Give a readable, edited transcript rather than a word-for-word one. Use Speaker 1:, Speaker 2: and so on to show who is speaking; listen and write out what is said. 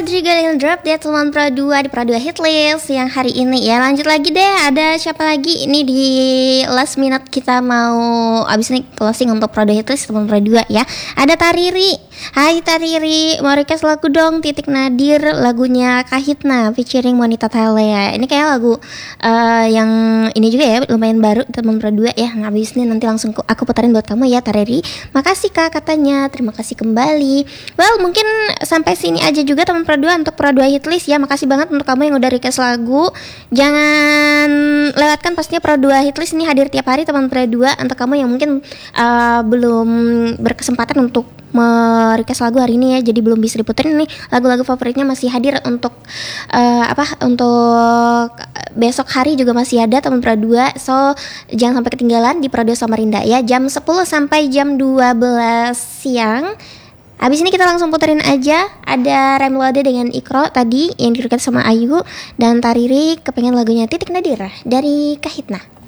Speaker 1: juga dengan Drop Dead Teman Pro 2 di Pro 2 Hitlist yang hari ini ya. Lanjut lagi deh, ada siapa lagi? Ini di last minute kita mau abis ini closing untuk Pro 2 Hitlist Teman Pro 2 ya. Ada Tariri. Hai Tariri, mau request lagu dong. Titik Nadir, lagunya Kahitna featuring Monita Thalea. Ini kayak lagu yang ini juga ya, lumayan baru Teman Pro 2 ya. Nah, abis ini nanti langsung aku putarin buat kamu ya Tariri. Makasih Kak katanya. Terima kasih kembali. Well, mungkin sampai sini aja juga Teman Pro 2 untuk Pro 2 Hitlist ya. Makasih banget untuk kamu yang udah request lagu. Jangan lewatkan pastinya Pro 2 Hitlist ini hadir tiap hari Teman Pro 2. Untuk kamu yang mungkin belum berkesempatan untuk request lagu hari ini ya, jadi belum bisa diputerin nih, lagu-lagu favoritnya masih hadir untuk untuk besok hari juga masih ada Teman Pro 2. So jangan sampai ketinggalan di Pro 2 Samarinda ya, jam 10 sampai jam 12 siang. Habis ini kita langsung puterin aja. Ada Remlode dengan Ikro tadi yang di-request sama Ayu, dan Tariri kepengen lagunya Titik Nadir dari Kahitna.